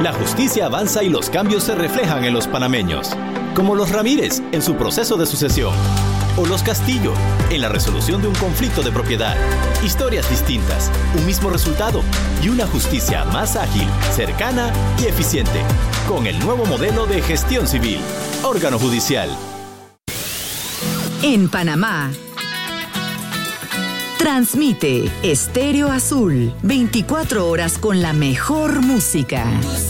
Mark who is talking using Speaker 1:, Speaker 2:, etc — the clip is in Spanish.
Speaker 1: La justicia avanza y los cambios se reflejan en los panameños, como los Ramírez en su proceso de sucesión, o los Castillo en la resolución de un conflicto de propiedad. Historias distintas, un mismo resultado y una justicia más ágil, cercana y eficiente, con el nuevo modelo de gestión civil. Órgano judicial.
Speaker 2: En Panamá, transmite Estéreo Azul, 24 horas con la mejor música.